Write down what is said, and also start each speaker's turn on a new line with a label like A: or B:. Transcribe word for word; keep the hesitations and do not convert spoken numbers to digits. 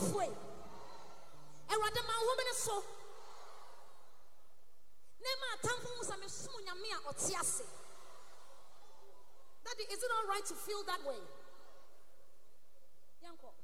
A: halfway. Erade ma woman so. Nema tamfo musa me sumu nyame a ɔte ase. Daddy, is it all right to feel that way? Yanko.